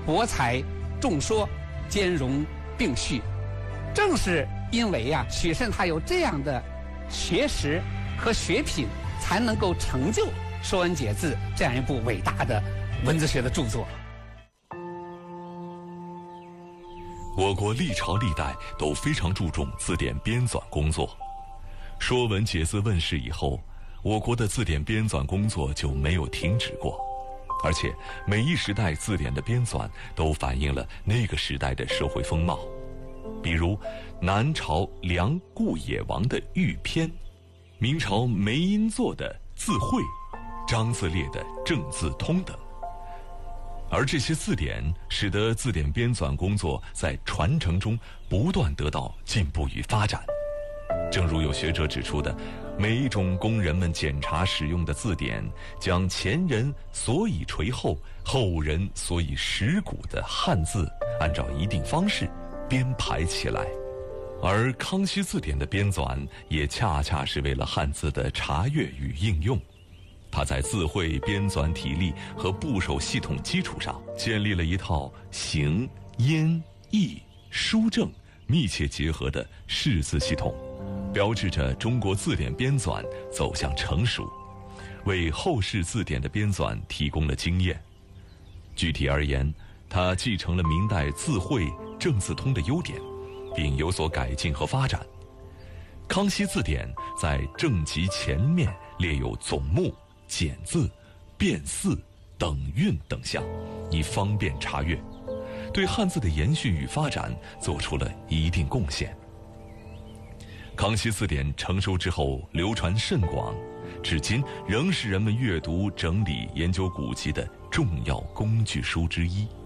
博采众说，兼容并蓄。正是因为许慎他有这样的学识和学品，才能够成就《说文解字》这样一部伟大的文字学的著作。 我国历朝历代都非常注重字典编纂工作，《说文解字》问世以后，我国的字典编纂工作就没有停止过，而且每一时代字典的编纂都反映了那个时代的社会风貌。比如南朝梁顾野王的《玉篇》，明朝梅因作的《字会》，张自烈的《正字通》等。而这些字典使得字典编纂工作在传承中不断得到进步与发展。正如有学者指出的，每一种供人们检查使用的字典，将前人所以垂后，后人所以蚀骨的汉字，按照一定方式编排起来。而康熙字典的编纂也恰恰是为了汉字的查阅与应用。他在字汇编纂体例和部首系统基础上，建立了一套形、音、义、书正密切结合的识字系统，标志着中国字典编纂走向成熟，为后世字典的编纂提供了经验。具体而言，它继承了明代字会、正字通的优点，并有所改进和发展。康熙字典在正极前面列有总目、简字、变字、等韵等项，以方便查阅，对汉字的延续与发展做出了一定贡献。康熙字典成熟之后流传甚广，至今仍是人们阅读、整理、研究古籍的重要工具书之一。